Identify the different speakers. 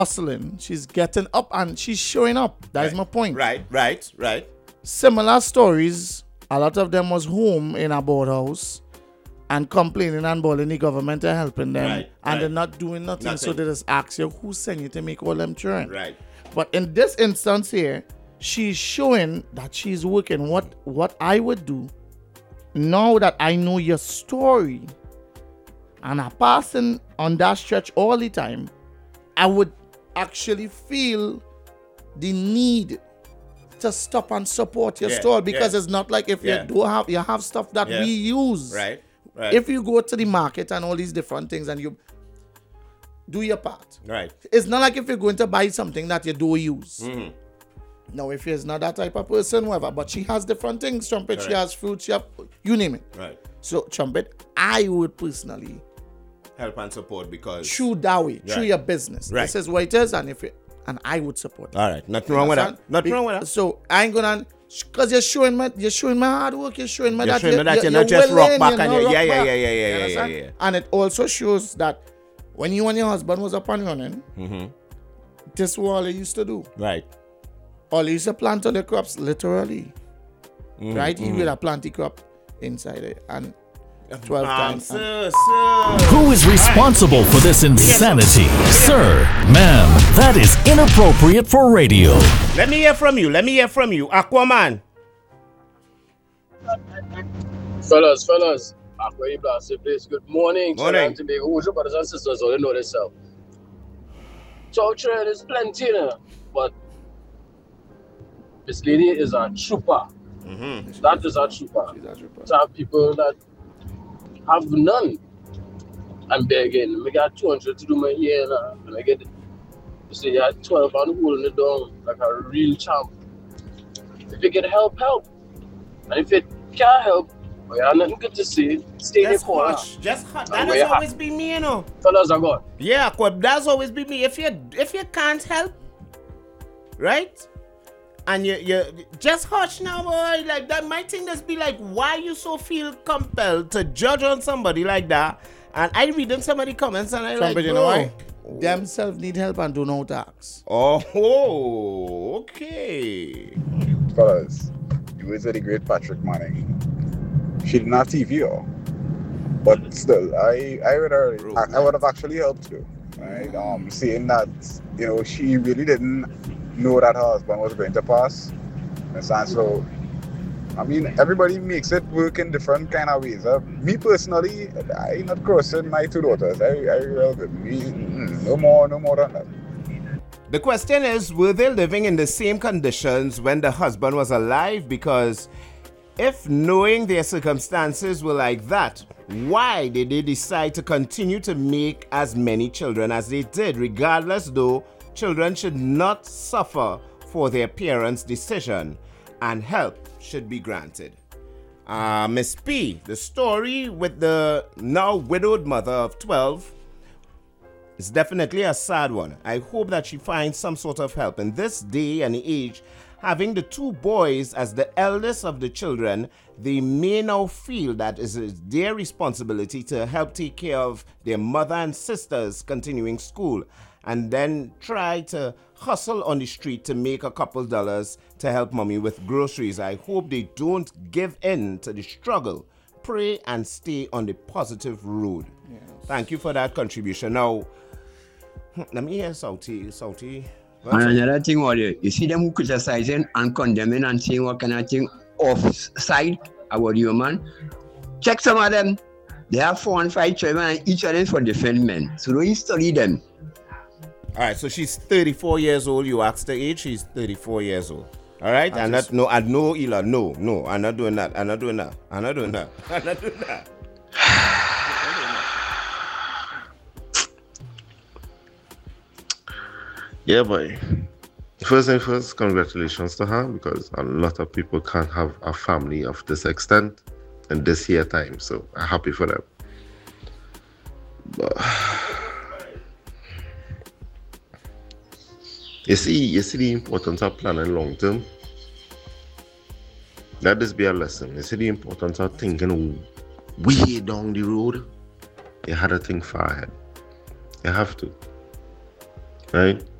Speaker 1: hustling. She's getting up and she's showing up. That is my point.
Speaker 2: Right.
Speaker 1: Similar stories, a lot of them was home in a boardhouse and complaining and bawling the government are helping them and they're not doing nothing. So they just ask you, who sent you to make all them children?
Speaker 2: Right.
Speaker 1: But in this instance here, she's showing that she's working. What I would do, now that I know your story and I'm passing on that stretch all the time, I would actually feel the need to stop and support your store, because it's not like if you have stuff that we use.
Speaker 2: Right.
Speaker 1: If you go to the market and all these different things and you do your part.
Speaker 2: Right.
Speaker 1: It's not like if you're going to buy something that you do use.
Speaker 2: Mm-hmm.
Speaker 1: Now, if you're not that type of person, whatever, but she has different things, Trumpet,
Speaker 2: Correct.
Speaker 1: she has fruit, she have, you name it.
Speaker 2: Right.
Speaker 1: So, Trumpet, I would personally
Speaker 2: Help and support because
Speaker 1: through that way, through your business.
Speaker 2: Right.
Speaker 1: This is what it is, and I would support it.
Speaker 2: all right. Nothing wrong with that. Nothing wrong with that.
Speaker 1: So I ain't gonna, because you're showing my hard work. You're showing me that
Speaker 2: you're not just
Speaker 1: willing,
Speaker 2: rock back and
Speaker 1: rock
Speaker 2: yeah.
Speaker 1: back. And it also shows that when you and your husband was up and running, this was all you used to do.
Speaker 2: Right.
Speaker 1: All you used to plant all the crops, literally. Right? You would have plant the crop inside it and 12 times.
Speaker 2: Sir.
Speaker 3: Who is responsible for this insanity? Sir, ma'am, that is inappropriate for radio.
Speaker 2: Let me hear from you. Aquaman.
Speaker 4: Fellas, Aqua Blast, please. Good morning.
Speaker 2: Morning.
Speaker 4: To be who's your brothers and sisters, all you know themselves. Chow trade is plenty, but this lady is a trooper. That is a trooper. To have people that have none. I'm begging. I got 200 to do my hair now. And I get it. You see, you had 12 and holding it down like a real champ. If you get help. And if it can't help, well, you have nothing good to say. Stay in the corner.
Speaker 2: Just hush. That has always been me, you know.
Speaker 4: Fellas are gone.
Speaker 2: Yeah, that's always been me. If you can't help, right? And you just hush now, boy. Like that might think just be like, why you so feel compelled to judge on somebody like that? And I read in some of the comments and I like,
Speaker 1: You know why? Themselves need help and don't know how to ask.
Speaker 2: Oh, okay.
Speaker 5: Fellas, you was the great Patrick Manning. She did not TV, but still, I would have actually helped you, right? Seeing that, she really didn't know that her husband was going to pass. And so, I mean, everybody makes it work in different kind of ways. Me personally, I not crossing my two daughters. No more than that.
Speaker 2: The question is, were they living in the same conditions when the husband was alive? Because if knowing their circumstances were like that, why did they decide to continue to make as many children as they did? Regardless, though, children should not suffer for their parents' decision, and help should be granted. Miss P, the story with the now widowed mother of 12 is definitely a sad one. I hope that she finds some sort of help. In this day and age, having the two boys as the eldest of the children, they may now feel that it is their responsibility to help take care of their mother and sisters continuing school, and then try to hustle on the street to make a couple dollars to help mommy with groceries. I hope they don't give in to the struggle. Pray and stay on the positive road. Yes. Thank you for that contribution. Now, let me hear Sauti.
Speaker 6: And another thing, you see them who criticizing and condemning and saying what kind of thing off-side about you, man. Check some of them. They have 4 and 5 children and each of them for different men. So don't you study them.
Speaker 2: All right, so she's 34 years old. You asked her age, she's 34 years old. All right, I'm not doing that.
Speaker 7: Yeah, boy. First and first, congratulations to her, because a lot of people can't have a family of this extent in this year time. So I'm happy for them. But you see the importance of planning long term. Let this be a lesson. You see the importance of thinking way down the road. You had to think far ahead. You have to. right?